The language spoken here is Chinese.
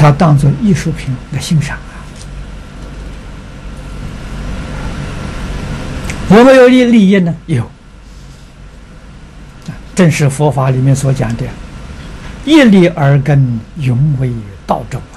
它当作艺术品来欣赏啊。有没有利益呢？有。正是佛法里面所讲的，一利而根，永为道种。